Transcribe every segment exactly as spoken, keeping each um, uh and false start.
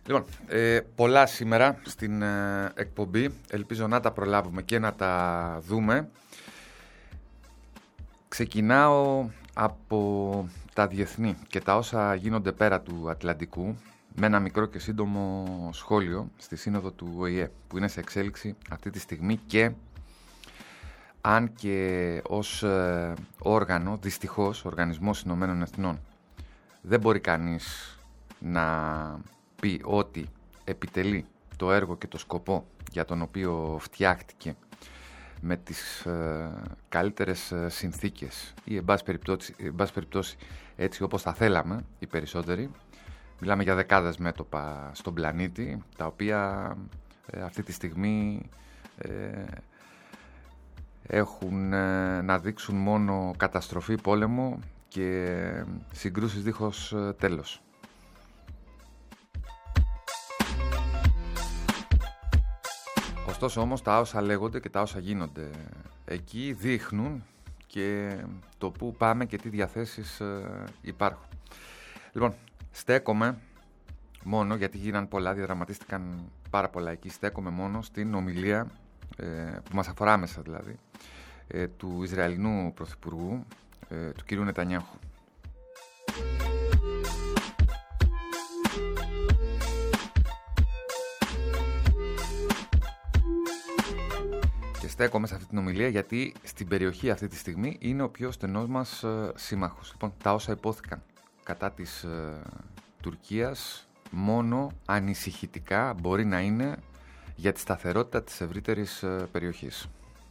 Λοιπόν, ε, πολλά σήμερα στην ε, εκπομπή. Ελπίζω να τα προλάβουμε και να τα δούμε. Ξεκινάω από τα διεθνή και τα όσα γίνονται πέρα του Ατλαντικού με ένα μικρό και σύντομο σχόλιο στη σύνοδο του Ο Η Ε που είναι σε εξέλιξη αυτή τη στιγμή και αν και ως ε, όργανο, δυστυχώς, Οργανισμός Ηνωμένων Εθνών, δεν μπορεί κανείς να πει ότι επιτελεί το έργο και το σκοπό για τον οποίο φτιάχτηκε με τις ε, καλύτερες ε, συνθήκες ή εν πάση περιπτώσει, εν πάση περιπτώσει έτσι όπως θα θέλαμε οι περισσότεροι. Μιλάμε για δεκάδες μέτωπα στον πλανήτη, τα οποία ε, αυτή τη στιγμή ε, έχουν ε, να δείξουν μόνο καταστροφή, πόλεμο και συγκρούσεις δίχως ε, τέλος. Ωστόσο όμως τα όσα λέγονται και τα όσα γίνονται εκεί δείχνουν και το που πάμε και τι διαθέσεις ε, υπάρχουν. Λοιπόν, στέκομαι μόνο, γιατί γίναν πολλά, διαδραματίστηκαν πάρα πολλά εκεί, στέκομαι μόνο στην ομιλία ε, που μας αφορά άμεσα δηλαδή, ε, του Ισραηλινού Πρωθυπουργού, ε, του κυρίου Νετανιάχου. Στέκομαι σε αυτή την ομιλία γιατί στην περιοχή αυτή τη στιγμή είναι ο πιο στενός μας ε, σύμμαχος. Λοιπόν, τα όσα υπόθηκαν κατά της ε, Τουρκίας μόνο ανησυχητικά μπορεί να είναι για τη σταθερότητα της ευρύτερης ε, περιοχής.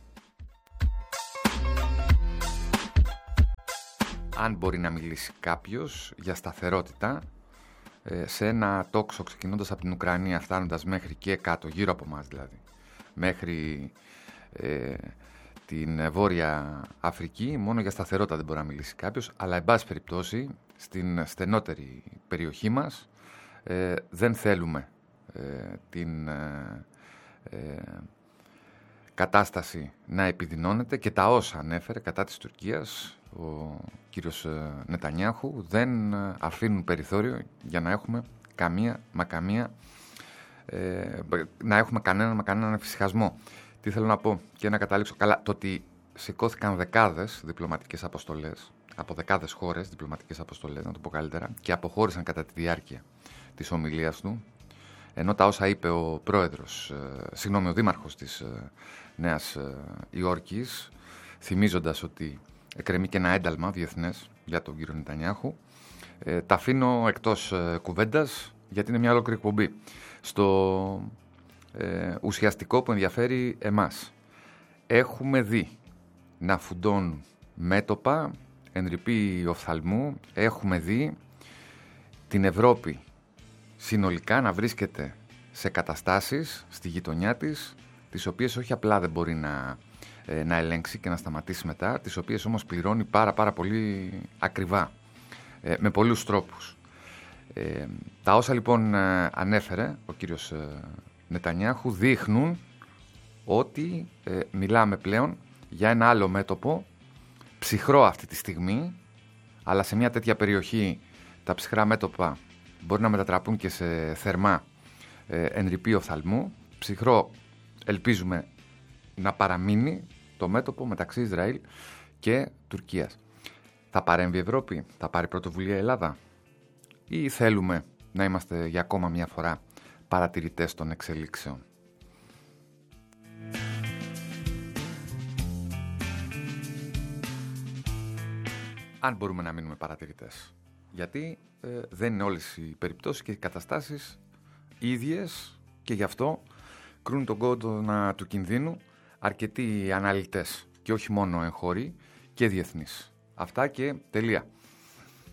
Αν μπορεί να μιλήσει κάποιος για σταθερότητα ε, σε ένα τόξο ξεκινώντας από την Ουκρανία, φτάνοντας μέχρι και κάτω, γύρω από μας δηλαδή, μέχρι Ε, την Βόρεια Αφρική, μόνο για σταθερότητα δεν μπορεί να μιλήσει κάποιος, αλλά εν πάση περιπτώσει στην στενότερη περιοχή μας ε, δεν θέλουμε ε, την ε, ε, κατάσταση να επιδεινώνεται και τα όσα ανέφερε κατά της Τουρκίας ο κύριος Νετανιάχου δεν αφήνουν περιθώριο για να έχουμε καμία μα καμία ε, να έχουμε κανέναν μα κανέναν εφησυχασμό. Τι θέλω να πω και να καταλήξω καλά, το ότι σηκώθηκαν δεκάδες διπλωματικές αποστολές, από δεκάδες χώρες διπλωματικές αποστολές, να το πω καλύτερα, και αποχώρησαν κατά τη διάρκεια της ομιλίας του, ενώ τα όσα είπε ο πρόεδρος, ε, συγγνώμη, ο δήμαρχος της ε, Νέας ε, Υόρκης, θυμίζοντας ότι εκκρεμεί και ένα ένταλμα διεθνές για τον κύριο Νετανιάχου, ε, τα αφήνω εκτός ε, κουβέντας, γιατί είναι μια ολόκληρη εκπομπή. Στο Ε, ουσιαστικό που ενδιαφέρει εμάς. Έχουμε δει να φουντώνουν μέτωπα εν ρηπή οφθαλμού, έχουμε δει την Ευρώπη συνολικά να βρίσκεται σε καταστάσεις στη γειτονιά της, τις οποίες όχι απλά δεν μπορεί να, ε, να ελέγξει και να σταματήσει μετά, τις οποίες όμως πληρώνει πάρα πάρα πολύ ακριβά, ε, με πολλούς τρόπους. Ε, τα όσα λοιπόν ε, ανέφερε ο κύριος ε, Νετανιάχου δείχνουν ότι ε, μιλάμε πλέον για ένα άλλο μέτωπο, ψυχρό αυτή τη στιγμή, αλλά σε μια τέτοια περιοχή τα ψυχρά μέτωπα μπορεί να μετατραπούν και σε θερμά ε, εν ρηπή οφθαλμού. Ψυχρό ελπίζουμε να παραμείνει το μέτωπο μεταξύ Ισραήλ και Τουρκίας. Θα παρέμβει η Ευρώπη, θα πάρει πρωτοβουλία η Ελλάδα ή θέλουμε να είμαστε για ακόμα μια φορά παρατηρητές των εξελίξεων? Αν μπορούμε να μείνουμε παρατηρητές. Γιατί ε, δεν είναι όλες οι περιπτώσεις και οι καταστάσεις ίδιες και γι' αυτό κρούν τον κόδωνα του κινδύνου αρκετοί αναλυτές και όχι μόνο εγχώροι και διεθνείς. Αυτά και τελεία.